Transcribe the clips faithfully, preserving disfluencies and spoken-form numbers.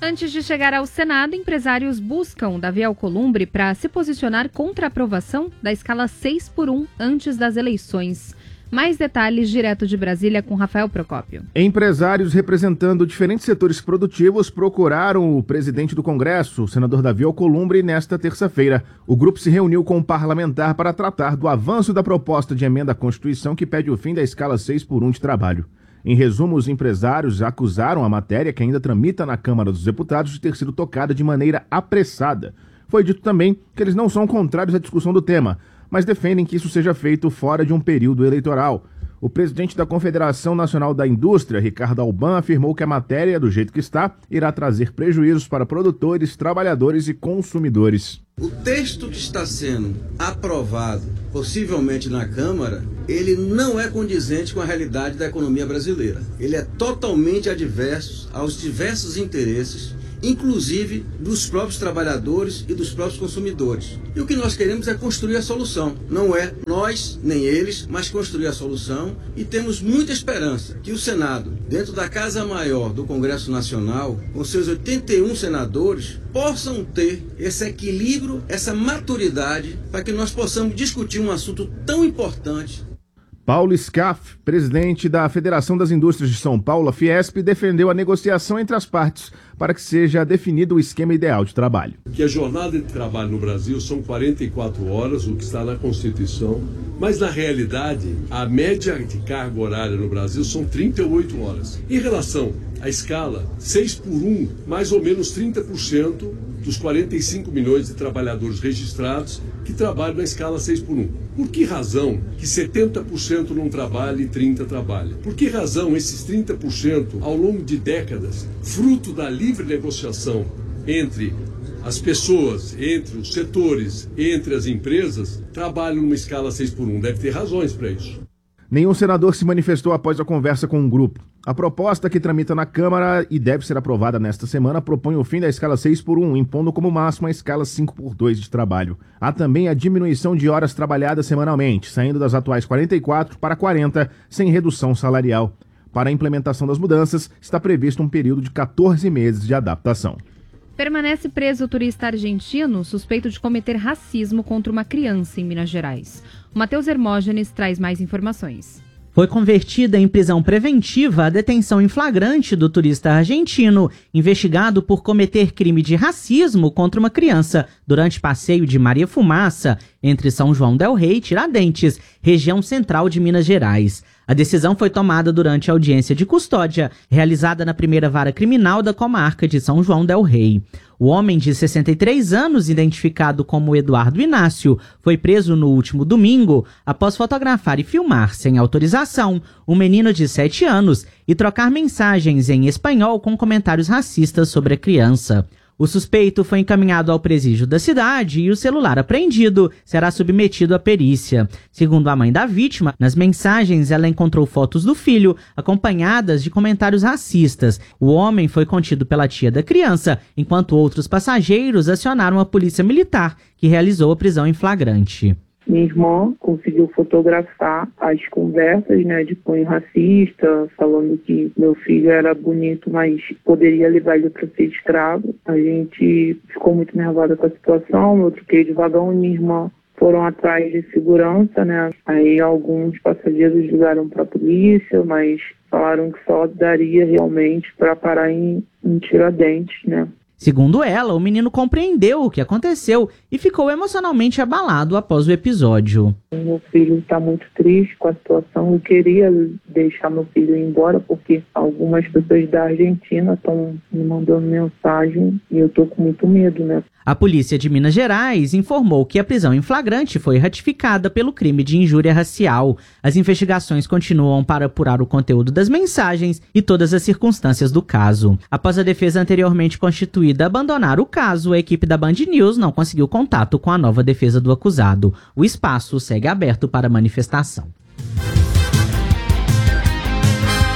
Antes de chegar ao Senado, empresários buscam Davi Alcolumbre para se posicionar contra a aprovação da escala seis por um antes das eleições. Mais detalhes direto de Brasília com Rafael Procópio. Empresários representando diferentes setores produtivos procuraram o presidente do Congresso, o senador Davi Alcolumbre, nesta terça-feira. O grupo se reuniu com o parlamentar para tratar do avanço da proposta de emenda à Constituição que pede o fim da escala seis por um de trabalho. Em resumo, os empresários acusaram a matéria, que ainda tramita na Câmara dos Deputados, de ter sido tocada de maneira apressada. Foi dito também que eles não são contrários à discussão do tema, mas defendem que isso seja feito fora de um período eleitoral. O presidente da Confederação Nacional da Indústria, Ricardo Alban, afirmou que a matéria, do jeito que está, irá trazer prejuízos para produtores, trabalhadores e consumidores. O texto que está sendo aprovado, possivelmente na Câmara, ele não é condizente com a realidade da economia brasileira. Ele é totalmente adverso aos diversos interesses, inclusive dos próprios trabalhadores e dos próprios consumidores. E o que nós queremos é construir a solução. Não é nós, nem eles, mas construir a solução, e temos muita esperança que o Senado, dentro da Casa Maior do Congresso Nacional, com seus oitenta e um senadores, possam ter esse equilíbrio, essa maturidade, para que nós possamos discutir um assunto tão importante. Paulo Scaff, presidente da Federação das Indústrias de São Paulo, a Fiesp, defendeu a negociação entre as partes para que seja definido o esquema ideal de trabalho. Que a jornada de trabalho no Brasil são quarenta e quatro horas, o que está na Constituição, mas na realidade a média de carga horária no Brasil são trinta e oito horas. Em relação à escala seis por um, mais ou menos trinta por cento dos quarenta e cinco milhões de trabalhadores registrados que trabalham na escala seis por um. Por que razão que setenta por cento não trabalha e trinta por cento trabalha? Por que razão esses trinta por cento, ao longo de décadas, fruto da livre negociação entre as pessoas, entre os setores, entre as empresas, trabalham numa escala seis por um? Deve ter razões para isso. Nenhum senador se manifestou após a conversa com o grupo. A proposta, que tramita na Câmara e deve ser aprovada nesta semana, propõe o fim da escala seis por um, impondo como máximo a escala cinco por dois de trabalho. Há também a diminuição de horas trabalhadas semanalmente, saindo das atuais quarenta e quatro para quarenta, sem redução salarial. Para a implementação das mudanças, está previsto um período de quatorze meses de adaptação. Permanece preso o turista argentino suspeito de cometer racismo contra uma criança em Minas Gerais. O Matheus Hermógenes traz mais informações. Foi convertida em prisão preventiva a detenção em flagrante do turista argentino, investigado por cometer crime de racismo contra uma criança durante passeio de Maria Fumaça, entre São João del Rei e Tiradentes, região central de Minas Gerais. A decisão foi tomada durante a audiência de custódia, realizada na primeira vara criminal da comarca de São João del Rei. O homem de sessenta e três anos, identificado como Eduardo Inácio, foi preso no último domingo após fotografar e filmar, sem autorização, um menino de sete anos e trocar mensagens em espanhol com comentários racistas sobre a criança. O suspeito foi encaminhado ao presídio da cidade e o celular apreendido será submetido à perícia. Segundo a mãe da vítima, nas mensagens ela encontrou fotos do filho, acompanhadas de comentários racistas. O homem foi contido pela tia da criança, enquanto outros passageiros acionaram a polícia militar, que realizou a prisão em flagrante. Minha irmã conseguiu fotografar as conversas, né, de cunho racista, falando que meu filho era bonito, mas poderia levar ele para ser escravo. A gente ficou muito nervosa com a situação, eu troquei de vagão e minha irmã foram atrás de segurança, né? Aí alguns passageiros ligaram para a polícia, mas falaram que só daria realmente para parar em, em Tiradentes, né? Segundo ela, o menino compreendeu o que aconteceu e ficou emocionalmente abalado após o episódio. Meu filho está muito triste com a situação. Eu queria deixar meu filho ir embora porque algumas pessoas da Argentina estão me mandando mensagem e eu estou com muito medo, né? A polícia de Minas Gerais informou que a prisão em flagrante foi ratificada pelo crime de injúria racial. As investigações continuam para apurar o conteúdo das mensagens e todas as circunstâncias do caso. Após a defesa anteriormente constituída abandonar o caso, a equipe da Band News não conseguiu contato com a nova defesa do acusado. O espaço segue aberto para manifestação.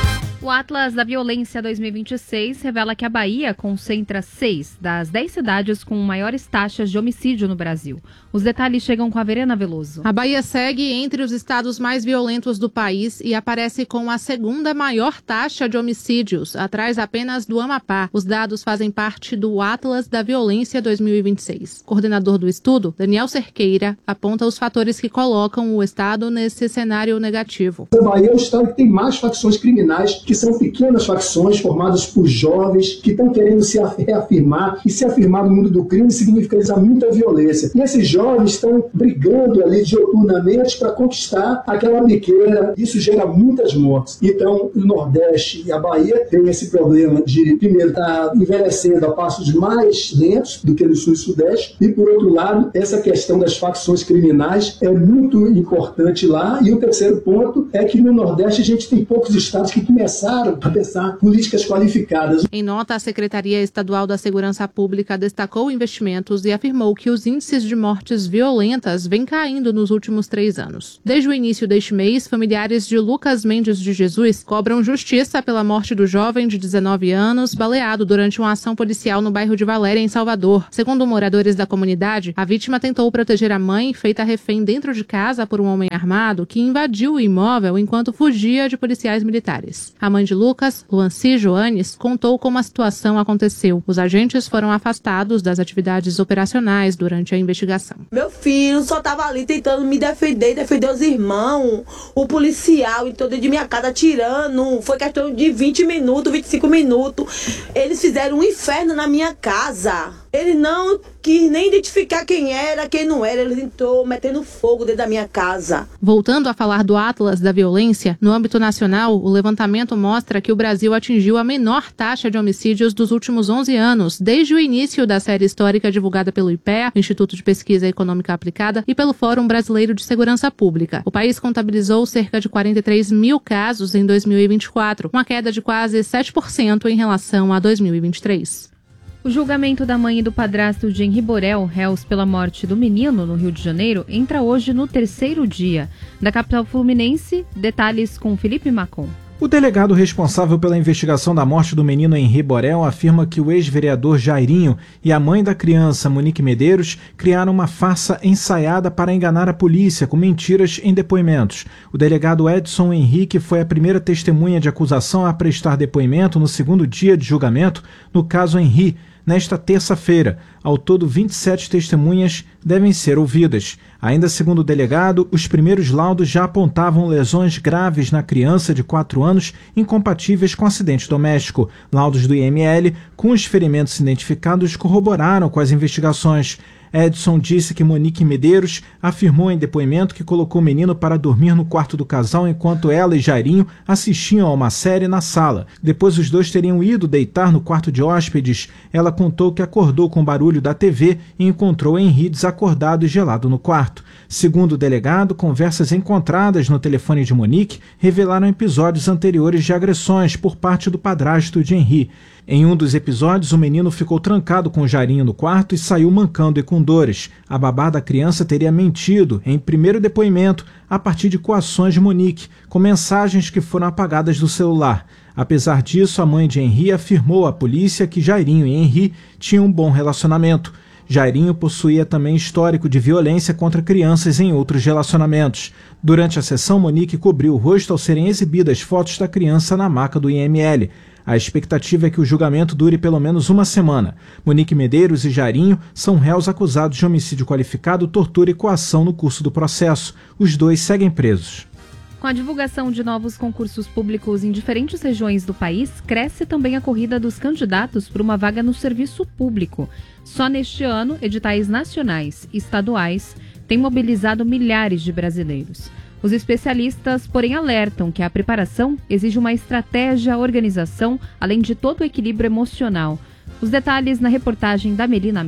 O Atlas da Violência dois mil e vinte e seis revela que a Bahia concentra seis das dez cidades com maiores taxas de homicídio no Brasil. Os detalhes chegam com a Verena Veloso. A Bahia segue entre os estados mais violentos do país e aparece com a segunda maior taxa de homicídios, atrás apenas do Amapá. Os dados fazem parte do Atlas da Violência dois mil e vinte e seis. Coordenador do estudo, Daniel Cerqueira, aponta os fatores que colocam o estado nesse cenário negativo. A Bahia é o estado que tem mais facções criminais, que são pequenas facções formadas por jovens que estão querendo se reafirmar, e se afirmar no mundo do crime significa usar muita violência. E esses jovens estão brigando ali dioturnamente para conquistar aquela biqueira. Isso gera muitas mortes. Então, o Nordeste e a Bahia tem esse problema de, primeiro, estar tá envelhecendo a passos mais lentos do que no Sul e Sudeste, e, por outro lado, essa questão das facções criminais é muito importante lá. E o terceiro ponto é que no Nordeste a gente tem poucos estados que começaram a pensar políticas qualificadas. Em nota, a Secretaria Estadual da Segurança Pública destacou investimentos e afirmou que os índices de mortes violentas vêm caindo nos últimos três anos. Desde o início deste mês, familiares de Lucas Mendes de Jesus cobram justiça pela morte do jovem de dezenove anos, baleado durante uma ação policial no bairro de Valéria, em Salvador. Segundo moradores da comunidade, a vítima tentou proteger a mãe, feita refém dentro de casa por um homem armado que invadiu o imóvel enquanto fugia de policiais militares. A mãe de Lucas, Luanci Joanes, contou como a situação aconteceu. Os agentes foram afastados das atividades operacionais durante a investigação. Meu filho só estava ali tentando me defender, defender os irmãos. O policial entrou dentro de minha casa atirando. Foi questão de vinte minutos, vinte e cinco minutos. Eles fizeram um inferno na minha casa. Ele não quis nem identificar quem era, quem não era. Ele entrou metendo fogo dentro da minha casa. Voltando a falar do Atlas da Violência, no âmbito nacional, o levantamento mostra que o Brasil atingiu a menor taxa de homicídios dos últimos onze anos, desde o início da série histórica divulgada pelo I P E A, Instituto de Pesquisa Econômica Aplicada, e pelo Fórum Brasileiro de Segurança Pública. O país contabilizou cerca de quarenta e três mil casos em dois mil e vinte e quatro, uma queda de quase sete por cento em relação a dois mil e vinte e três. O julgamento da mãe e do padrasto de Henri Borel, réus pela morte do menino no Rio de Janeiro, entra hoje no terceiro dia. Da capital fluminense, detalhes com Felipe Macon. O delegado responsável pela investigação da morte do menino Henri Borel afirma que o ex-vereador Jairinho e a mãe da criança, Monique Medeiros, criaram uma farsa ensaiada para enganar a polícia com mentiras em depoimentos. O delegado Edson Henrique foi a primeira testemunha de acusação a prestar depoimento no segundo dia de julgamento no caso Henri. Nesta terça-feira, ao todo vinte e sete testemunhas devem ser ouvidas. Ainda segundo o delegado, os primeiros laudos já apontavam lesões graves na criança de quatro anos incompatíveis com acidente doméstico. Laudos do I M L, com os ferimentos identificados, corroboraram com as investigações. Edson disse que Monique Medeiros afirmou em depoimento que colocou o menino para dormir no quarto do casal enquanto ela e Jairinho assistiam a uma série na sala. Depois os dois teriam ido deitar no quarto de hóspedes. Ela contou que acordou com o barulho da T V e encontrou Henri desacordado e gelado no quarto. Segundo o delegado, conversas encontradas no telefone de Monique revelaram episódios anteriores de agressões por parte do padrasto de Henri. Em um dos episódios, o menino ficou trancado com o Jairinho no quarto e saiu mancando e com dores. A babá da criança teria mentido em primeiro depoimento a partir de coações de Monique, com mensagens que foram apagadas do celular. Apesar disso, a mãe de Henri afirmou à polícia que Jairinho e Henri tinham um bom relacionamento. Jairinho possuía também histórico de violência contra crianças em outros relacionamentos. Durante a sessão, Monique cobriu o rosto ao serem exibidas fotos da criança na maca do I M L. A expectativa é que o julgamento dure pelo menos uma semana. Monique Medeiros e Jairinho são réus acusados de homicídio qualificado, tortura e coação no curso do processo. Os dois seguem presos. Com a divulgação de novos concursos públicos em diferentes regiões do país, cresce também a corrida dos candidatos por uma vaga no serviço público. Só neste ano, editais nacionais e estaduais têm mobilizado milhares de brasileiros. Os especialistas, porém, alertam que a preparação exige uma estratégia, organização, além de todo o equilíbrio emocional. Os detalhes na reportagem da Melina Mello.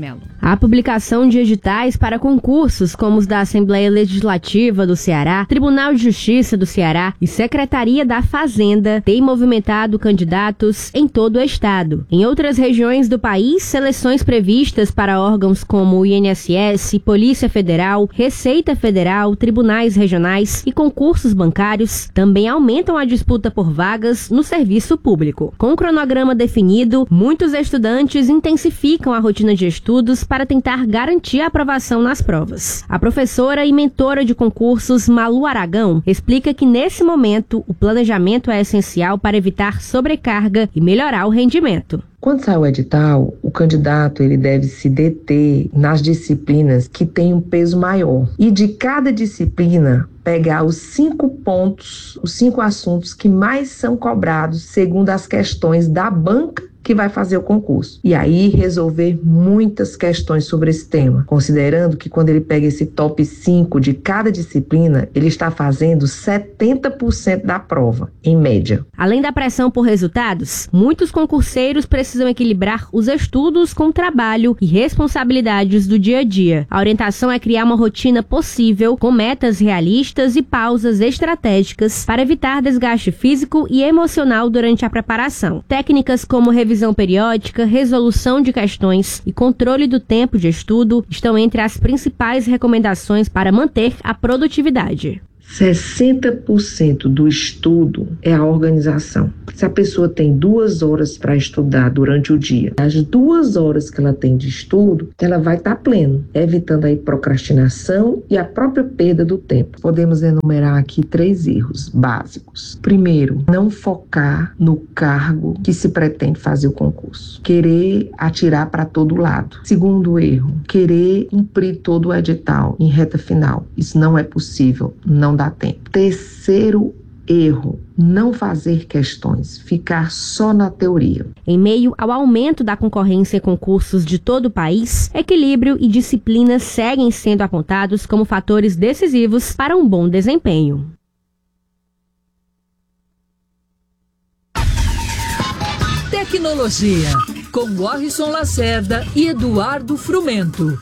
A publicação de editais para concursos como os da Assembleia Legislativa do Ceará, Tribunal de Justiça do Ceará e Secretaria da Fazenda tem movimentado candidatos em todo o estado. Em outras regiões do país, seleções previstas para órgãos como o I N S S, Polícia Federal, Receita Federal, tribunais regionais e concursos bancários também aumentam a disputa por vagas no serviço público. Com o cronograma definido, muitos estudantes intensificam a rotina de estudos para tentar garantir a aprovação nas provas. A professora e mentora de concursos Malu Aragão explica que nesse momento o planejamento é essencial para evitar sobrecarga e melhorar o rendimento. Quando sai o edital, o candidato ele deve se deter nas disciplinas que têm um peso maior. E de cada disciplina, pegar os cinco pontos, os cinco assuntos que mais são cobrados segundo as questões da banca que vai fazer o concurso. E aí resolver muitas questões sobre esse tema, considerando que quando ele pega esse top cinco de cada disciplina, ele está fazendo setenta por cento da prova, em média. Além da pressão por resultados, muitos concurseiros precisam equilibrar os estudos com o trabalho e responsabilidades do dia a dia. A orientação é criar uma rotina possível, com metas realistas e pausas estratégicas para evitar desgaste físico e emocional durante a preparação. Técnicas como revisão Revisão periódica, resolução de questões e controle do tempo de estudo estão entre as principais recomendações para manter a produtividade. sessenta por cento do estudo é a organização. Se a pessoa tem duas horas para estudar durante o dia, as duas horas que ela tem de estudo, ela vai estar pleno, evitando aí procrastinação e a própria perda do tempo. Podemos enumerar aqui três erros básicos. Primeiro, não focar no cargo que se pretende fazer o concurso. Querer atirar para todo lado. Segundo erro, querer cumprir todo o edital em reta final. Isso não é possível, não dá tempo. Terceiro erro, não fazer questões, ficar só na teoria. Em meio ao aumento da concorrência em concursos de todo o país, equilíbrio e disciplina seguem sendo apontados como fatores decisivos para um bom desempenho. Tecnologia, com Warrison Lacerda e Eduardo Frumento.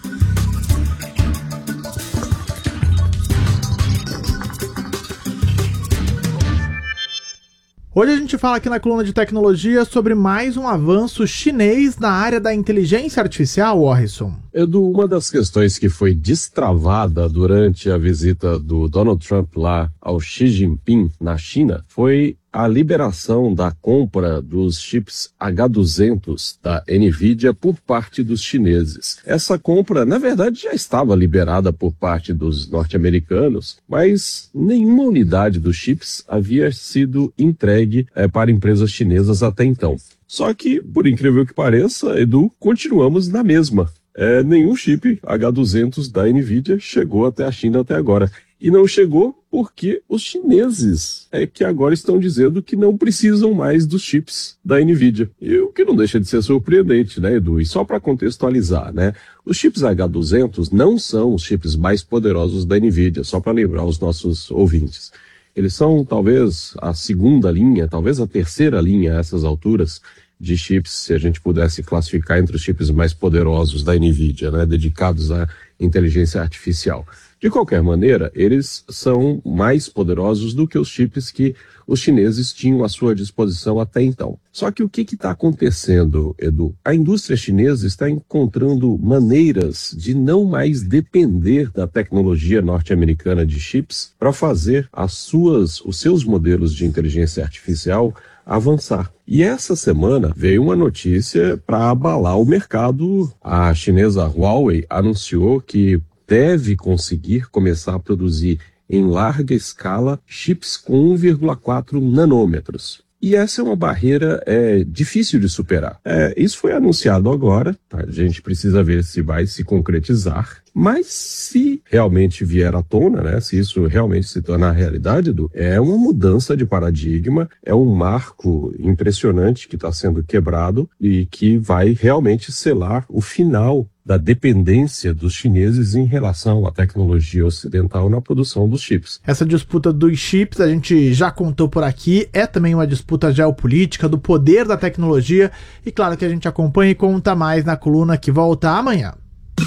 Hoje a gente fala aqui na coluna de tecnologia sobre mais um avanço chinês na área da inteligência artificial, Warrison. Edu, uma das questões que foi destravada durante a visita do Donald Trump lá ao Xi Jinping na China foi a liberação da compra dos chips H duzentos da NVIDIA por parte dos chineses. Essa compra, na verdade, já estava liberada por parte dos norte-americanos, mas nenhuma unidade dos chips havia sido entregue é, para empresas chinesas até então. Só que, por incrível que pareça, Edu, continuamos na mesma. É, nenhum chip H duzentos da NVIDIA chegou até a China até agora. E não chegou porque os chineses é que agora estão dizendo que não precisam mais dos chips da NVIDIA. E o que não deixa de ser surpreendente, né, Edu? E só para contextualizar, né? Os chips H duzentos não são os chips mais poderosos da NVIDIA, só para lembrar os nossos ouvintes. Eles são talvez a segunda linha, talvez a terceira linha a essas alturas de chips, se a gente pudesse classificar entre os chips mais poderosos da NVIDIA, né, dedicados à inteligência artificial. De qualquer maneira, eles são mais poderosos do que os chips que os chineses tinham à sua disposição até então. Só que o que está acontecendo, Edu? A indústria chinesa está encontrando maneiras de não mais depender da tecnologia norte-americana de chips para fazer as suas, os seus modelos de inteligência artificial avançar. E essa semana veio uma notícia para abalar o mercado. A chinesa Huawei anunciou que deve conseguir começar a produzir em larga escala chips com um vírgula quatro nanômetros. E essa é uma barreira é, difícil de superar. É, isso foi anunciado agora, tá? A gente precisa ver se vai se concretizar. Mas se realmente vier à tona, né, se isso realmente se tornar realidade, Edu, é uma mudança de paradigma, é um marco impressionante que está sendo quebrado e que vai realmente selar o final da dependência dos chineses em relação à tecnologia ocidental na produção dos chips. Essa disputa dos chips, a gente já contou por aqui, é também uma disputa geopolítica, do poder da tecnologia, e claro que a gente acompanha e conta mais na coluna que volta amanhã.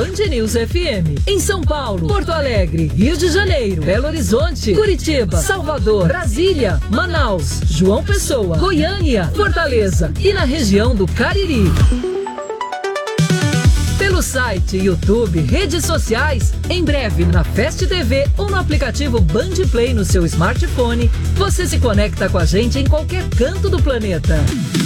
Band News F M. Em São Paulo, Porto Alegre, Rio de Janeiro, Belo Horizonte, Curitiba, Salvador, Brasília, Manaus, João Pessoa, Goiânia, Fortaleza e na região do Cariri. Pelo site, YouTube, redes sociais, em breve na Fast T V ou no aplicativo Band Play no seu smartphone, você se conecta com a gente em qualquer canto do planeta.